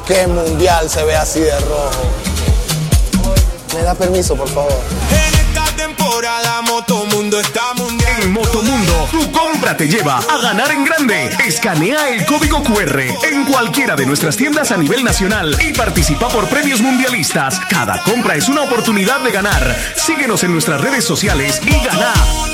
qué mundial se ve así de rojo. ¿Me da permiso, por favor? En esta temporada Motomundo está mundial. En Motomundo, tu compra te lleva a ganar en grande. Escanea el código QR en cualquiera de nuestras tiendas a nivel nacional y participa por premios mundialistas. Cada compra es una oportunidad de ganar. Síguenos en nuestras redes sociales y gana.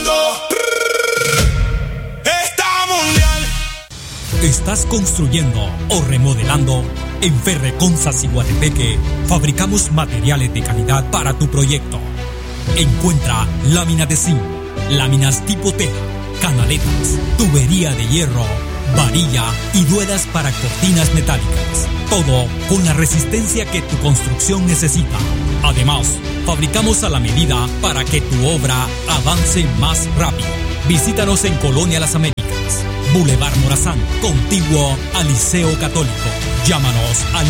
¿Estás construyendo o remodelando? En Ferreconza Ciguatepeque fabricamos materiales de calidad para tu proyecto. Encuentra lámina de zinc, láminas tipo teja, canaletas, tubería de hierro, varilla y duelas para cortinas metálicas. Todo con la resistencia que tu construcción necesita. Además, fabricamos a la medida para que tu obra avance más rápido. Visítanos en Colonia Las Américas, Boulevard Morazán, contiguo al Liceo Católico. Llámanos al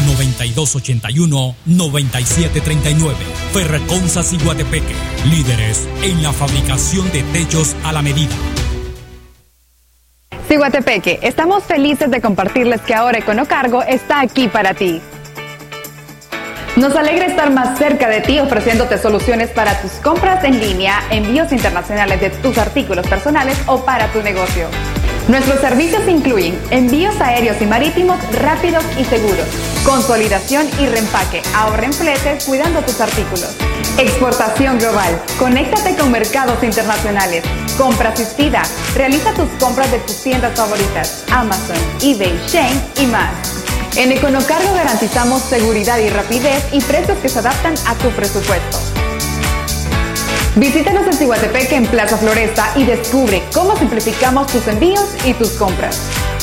9281-9739. Ferreconza Ciguatepeque, líderes en la fabricación de techos a la medida. Ciguatepeque, estamos felices de compartirles que ahora Econocargo está aquí para ti. Nos alegra estar más cerca de ti ofreciéndote soluciones para tus compras en línea, envíos internacionales de tus artículos personales o para tu negocio. Nuestros servicios incluyen envíos aéreos y marítimos rápidos y seguros, consolidación y reempaque, ahorra en fletes cuidando tus artículos. Exportación global, conéctate con mercados internacionales. Compra asistida, realiza tus compras de tus tiendas favoritas, Amazon, eBay, Shein y más. En Econocargo garantizamos seguridad y rapidez y precios que se adaptan a tu presupuesto. Visítanos en Ciguatepeque en Plaza Floresta y descubre cómo simplificamos tus envíos y tus compras.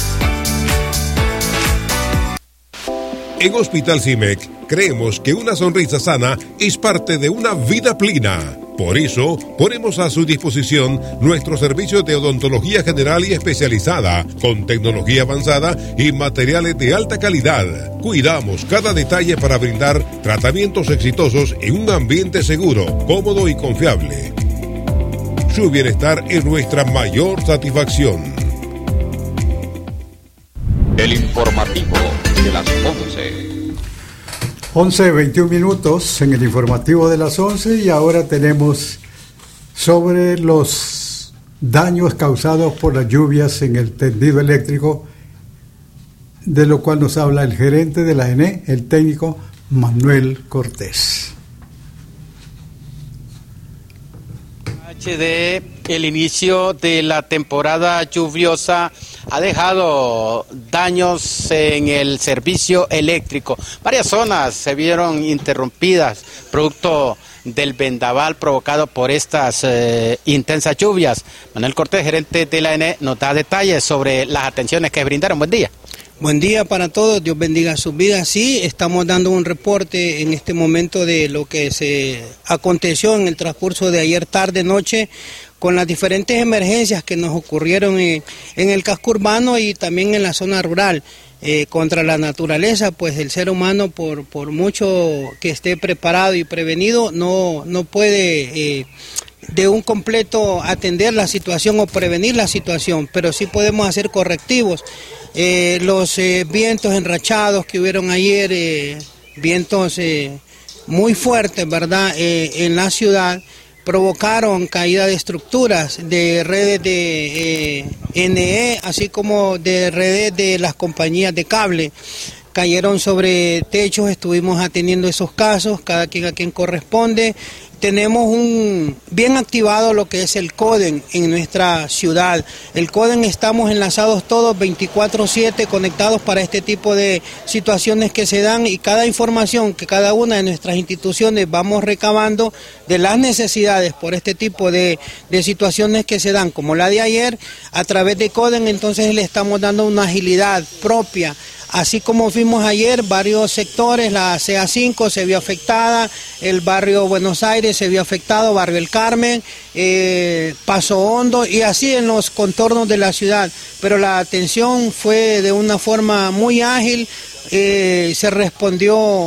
En Hospital CIMEC creemos que una sonrisa sana es parte de una vida plena. Por eso, ponemos a su disposición nuestros servicios de odontología general y especializada, con tecnología avanzada y materiales de alta calidad. Cuidamos cada detalle para brindar tratamientos exitosos en un ambiente seguro, cómodo y confiable. Su bienestar es nuestra mayor satisfacción. El informativo de las 11. 11:21 minutos en el informativo de las 11 y ahora tenemos sobre los daños causados por las lluvias en el tendido eléctrico, de lo cual nos habla el gerente de la ENE, el técnico Manuel Cortés. El inicio de la temporada lluviosa ha dejado daños en el servicio eléctrico. Varias zonas se vieron interrumpidas producto del vendaval provocado por estas intensas lluvias. Manuel Cortés, gerente de la ENE, nos da detalles sobre las atenciones que brindaron. Buen día. Buen día para todos, Dios bendiga sus vidas. Sí, estamos dando un reporte en este momento de lo que se aconteció en el transcurso de ayer tarde, noche, con las diferentes emergencias que nos ocurrieron en el casco urbano y también en la zona rural. Contra la naturaleza, pues el ser humano, por mucho que esté preparado y prevenido, no puede de un completo atender la situación o prevenir la situación, pero sí podemos hacer correctivos. Los vientos enrachados que hubieron ayer, vientos muy fuertes, ¿verdad?, en la ciudad, provocaron caída de estructuras, de redes de NE, así como de redes de las compañías de cable. Cayeron sobre techos, estuvimos atendiendo esos casos, cada quien a quien corresponde. Tenemos bien activado lo que es el CODEN en nuestra ciudad. El CODEN estamos enlazados todos 24/7, conectados para este tipo de situaciones que se dan, y cada información que cada una de nuestras instituciones vamos recabando de las necesidades por este tipo de situaciones que se dan, como la de ayer, a través de CODEN, entonces le estamos dando una agilidad propia. Así como vimos ayer, varios sectores, la CA5 se vio afectada, el barrio Buenos Aires se vio afectado, barrio El Carmen, Paso Hondo, y así en los contornos de la ciudad. Pero la atención fue de una forma muy ágil, se respondió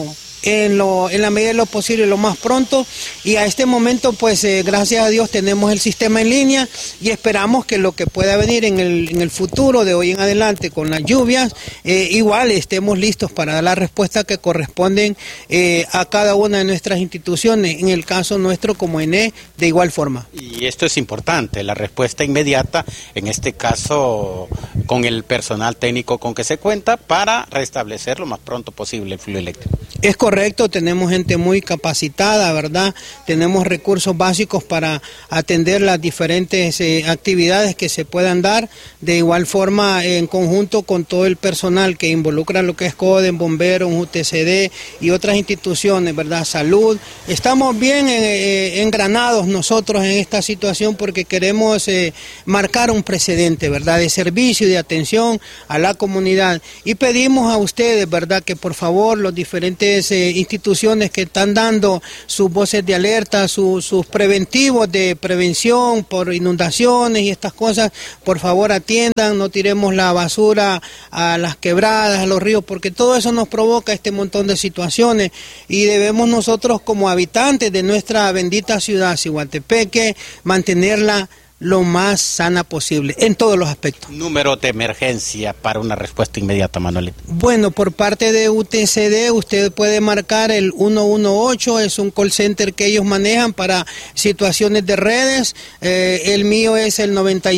en la medida de lo posible, lo más pronto. Y a este momento, pues gracias a Dios tenemos el sistema en línea y esperamos que lo que pueda venir en el futuro, de hoy en adelante, con las lluvias, igual estemos listos para dar la respuesta que corresponden a cada una de nuestras instituciones, en el caso nuestro como ENE, de igual forma. Y esto es importante, la respuesta inmediata, en este caso con el personal técnico con que se cuenta para restablecer lo más pronto posible el flujo eléctrico. Es correcto, tenemos gente muy capacitada, ¿verdad? Tenemos recursos básicos para atender las diferentes actividades que se puedan dar, de igual forma en conjunto con todo el personal que involucra lo que es CODEN, bomberos, UTCD y otras instituciones, ¿verdad? Salud. Estamos bien engranados nosotros en esta situación porque queremos marcar un precedente, ¿verdad? De servicio y de atención a la comunidad. Y pedimos a ustedes, ¿verdad?, que por favor los diferentes instituciones que están dando sus voces de alerta, sus preventivos de prevención por inundaciones y estas cosas, por favor atiendan, no tiremos la basura a las quebradas, a los ríos, porque todo eso nos provoca este montón de situaciones y debemos nosotros como habitantes de nuestra bendita ciudad Ciguatepeque mantenerla lo más sana posible, en todos los aspectos. Número de emergencia para una respuesta inmediata, Manuelito. Bueno, por parte de UTCD, usted puede marcar el 118, es un call center que ellos manejan para situaciones de redes. El mío es el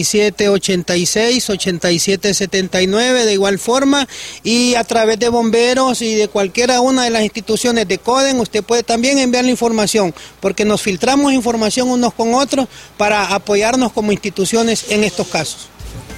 9786-8779, de igual forma, y a través de bomberos y de cualquiera una de las instituciones de CODEN, usted puede también enviar la información, porque nos filtramos información unos con otros para apoyarnos como instituciones en estos casos.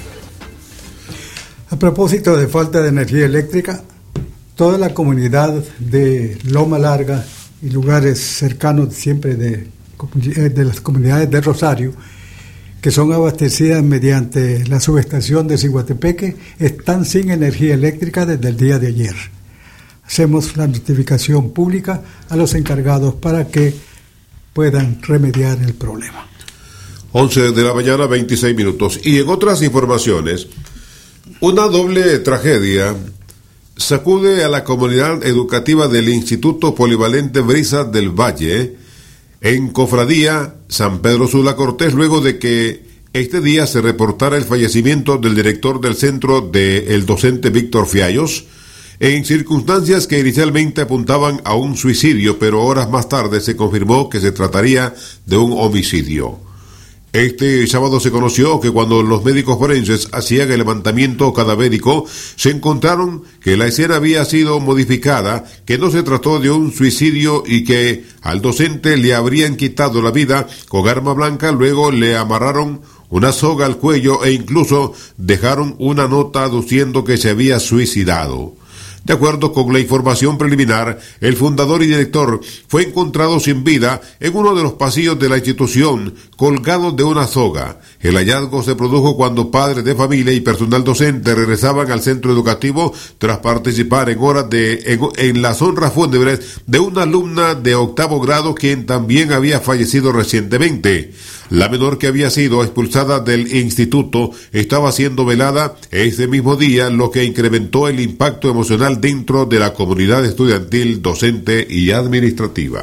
A propósito de falta de energía eléctrica, toda la comunidad de Loma Larga y lugares cercanos siempre de las comunidades de Rosario, que son abastecidas mediante la subestación de Ciguatepeque, están sin energía eléctrica desde el día de ayer. Hacemos la notificación pública a los encargados para que puedan remediar el problema. 11 de la mañana, 26 minutos. Y en otras informaciones, una doble tragedia sacude a la comunidad educativa del Instituto Polivalente Brisas del Valle en Cofradía San Pedro Sula Cortés, luego de que este día se reportara el fallecimiento del director del centro del docente Víctor Fiallos, en circunstancias que inicialmente apuntaban a un suicidio, pero horas más tarde se confirmó que se trataría de un homicidio. Este sábado se conoció que cuando los médicos forenses hacían el levantamiento cadavérico, se encontraron que la escena había sido modificada, que no se trató de un suicidio y que al docente le habrían quitado la vida con arma blanca, luego le amarraron una soga al cuello e incluso dejaron una nota aduciendo que se había suicidado. De acuerdo con la información preliminar, el fundador y director fue encontrado sin vida en uno de los pasillos de la institución, colgado de una soga. El hallazgo se produjo cuando padres de familia y personal docente regresaban al centro educativo tras participar en horas en las honras fúnebres de una alumna de 8º grado quien también había fallecido recientemente. La menor, que había sido expulsada del instituto, estaba siendo velada ese mismo día, lo que incrementó el impacto emocional dentro de la comunidad estudiantil, docente y administrativa.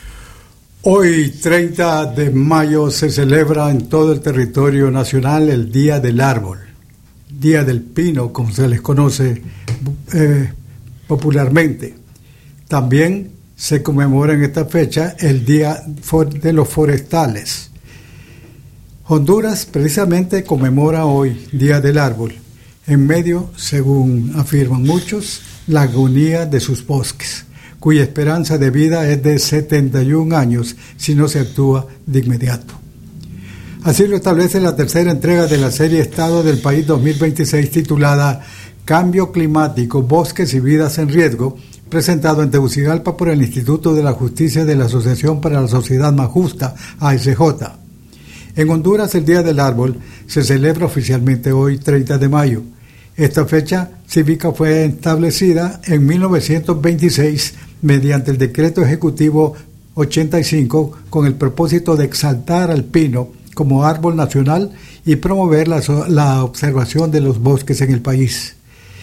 Hoy, 30 de mayo, se celebra en todo el territorio nacional el Día del Árbol, Día del Pino, como se les conoce popularmente. También se conmemora en esta fecha el Día de los Forestales. Honduras precisamente conmemora hoy Día del Árbol, en medio, según afirman muchos, la agonía de sus bosques, cuya esperanza de vida es de 71 años si no se actúa de inmediato. Así lo establece la tercera entrega de la serie Estado del País 2026 titulada Cambio Climático, Bosques y Vidas en Riesgo, presentado en Tegucigalpa por el Instituto de la Justicia de la Asociación para la Sociedad Más Justa, ASJ. En Honduras, el Día del Árbol se celebra oficialmente hoy, 30 de mayo. Esta fecha cívica fue establecida en 1926 mediante el Decreto Ejecutivo 85 con el propósito de exaltar al pino como árbol nacional y promover la observación de los bosques en el país.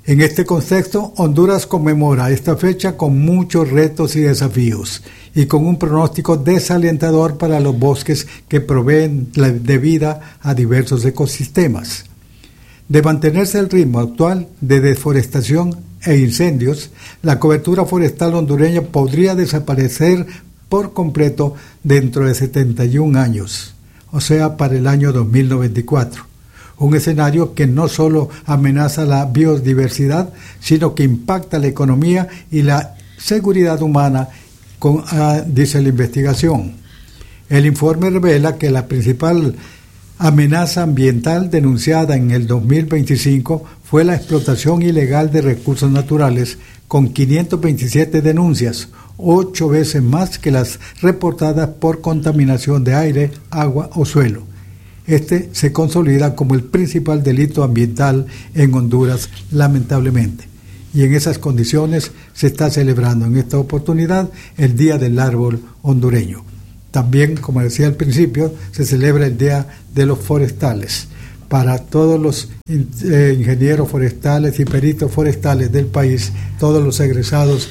En este contexto, Honduras conmemora esta fecha con muchos retos y desafíos y con un pronóstico desalentador para los bosques que proveen de vida a diversos ecosistemas. De mantenerse el ritmo actual de deforestación e incendios, la cobertura forestal hondureña podría desaparecer por completo dentro de 71 años, o sea, para el año 2094. Un escenario que no solo amenaza la biodiversidad, sino que impacta la economía y la seguridad humana, dice la investigación. El informe revela que la principal amenaza ambiental denunciada en el 2025 fue la explotación ilegal de recursos naturales, con 527 denuncias, 8 veces más que las reportadas por contaminación de aire, agua o suelo. Este se consolida como el principal delito ambiental en Honduras, lamentablemente. Y en esas condiciones se está celebrando en esta oportunidad el Día del Árbol hondureño. También, como decía al principio, se celebra el Día de los Forestales. Para todos los ingenieros forestales y peritos forestales del país, todos los egresados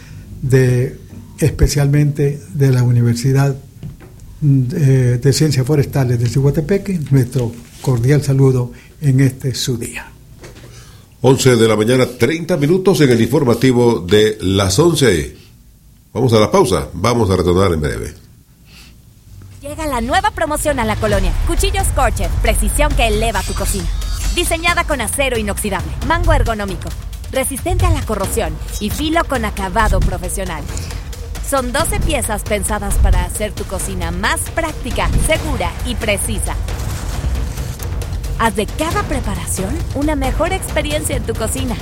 especialmente de la Universidad de Ciencias Forestales de Ciguatepeque, nuestro cordial saludo en este su día. 11 de la mañana, 30 minutos en el informativo de las 11. Vamos a la pausa, vamos a retornar en breve. Llega la nueva promoción a la colonia. Cuchillos Scorcher, precisión que eleva tu cocina. Diseñada con acero inoxidable, mango ergonómico, resistente a la corrosión y filo con acabado profesional. Son 12 piezas pensadas para hacer tu cocina más práctica, segura y precisa. Haz de cada preparación una mejor experiencia en tu cocina.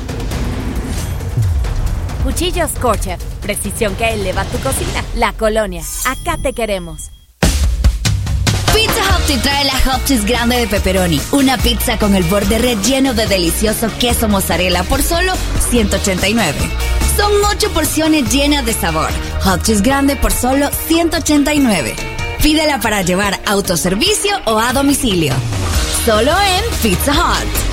Cuchillos Scorcher, precisión que eleva tu cocina. La colonia, acá te queremos. Pizza Hut te trae la Hot Cheese grande de pepperoni. Una pizza con el borde relleno de delicioso queso mozzarella por solo $189. Son 8 porciones llenas de sabor. Hot Cheese grande por solo $189. Pídela para llevar a autoservicio o a domicilio. Solo en Pizza Hut.